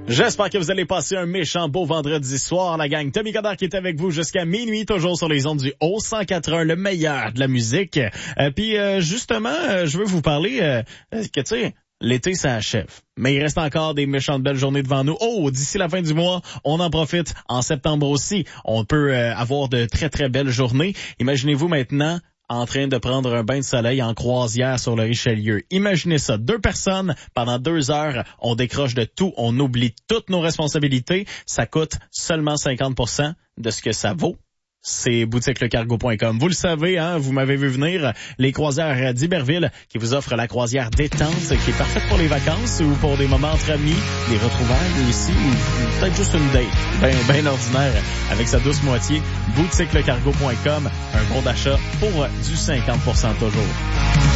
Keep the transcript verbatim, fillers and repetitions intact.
J'espère que vous allez passer un méchant beau vendredi soir, la gang. Tommy Godard qui est avec vous jusqu'à minuit, toujours sur les ondes du Haut cent quatre-vingts, le meilleur de la musique. Euh, Puis euh, justement, euh, je veux vous parler euh, que tu sais, l'été ça achève. Mais il reste encore des méchantes belles journées devant nous. Oh, d'ici la fin du mois, on en profite. En septembre aussi, on peut euh, avoir de très très belles journées. Imaginez-vous maintenant en train de prendre un bain de soleil en croisière sur le Richelieu. Imaginez ça, deux personnes, pendant deux heures, on décroche de tout, on oublie toutes nos responsabilités. Ça coûte seulement cinquante pour cent de ce que ça vaut. C'est boutique le cargo point com. Vous le savez, hein, vous m'avez vu venir, les croisières d'Iberville qui vous offrent la croisière détente qui est parfaite pour les vacances ou pour des moments entre amis, des retrouvailles aussi, ou peut-être juste une date, ben, ben ordinaire avec sa douce moitié. boutique le cargo point com, un bon d'achat pour du cinquante pour cent toujours.